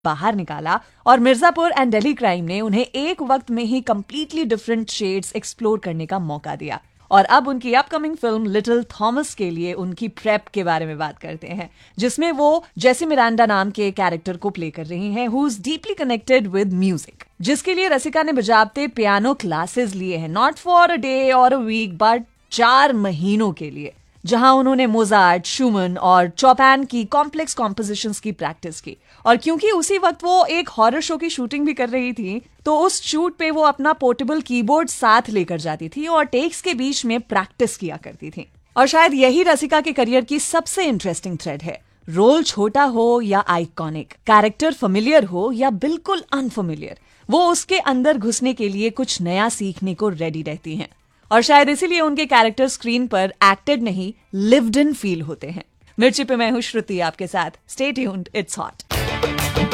बाहर निकाला और मिर्जापुर एंड दिल्ली क्राइम ने उन्हें एक वक्त में ही कंप्लीटली डिफरेंट शेड्स एक्सप्लोर करने का मौका दिया। और अब उनकी अपकमिंग फिल्म लिटिल थॉमस के लिए उनकी प्रेप के बारे में बात करते हैं, जिसमें वो जेसी मिरांडा नाम के कैरेक्टर को प्ले कर रही हैं, who is deeply connected with music, जिसके लिए रसिका ने बजाबते पियानो क्लासेस लिए हैं, नॉट फॉर अ डे और अ वीक बट 4 महीनों के लिए, जहां उन्होंने मोजार्ट, शूमन और चोपैन की कॉम्प्लेक्स कॉम्पोजिशंस की प्रैक्टिस की। और क्योंकि उसी वक्त वो एक हॉरर शो की शूटिंग भी कर रही थी, तो उस शूट पे वो अपना पोर्टेबल कीबोर्ड साथ लेकर जाती थी और टेक्स के बीच में प्रैक्टिस किया करती थी। और शायद यही रसिका के करियर की सबसे इंटरेस्टिंग थ्रेड है। रोल छोटा हो या आइकॉनिक, कैरेक्टर फेमिलियर हो या बिल्कुल अनफेमिलियर, वो उसके अंदर घुसने के लिए कुछ नया सीखने को रेडी रहती हैं। और शायद इसीलिए उनके कैरेक्टर स्क्रीन पर एक्टेड नहीं, लिव्ड इन फील होते हैं। मिर्ची पे मैं हूं श्रुति आपके साथ। Stay tuned, it's hot.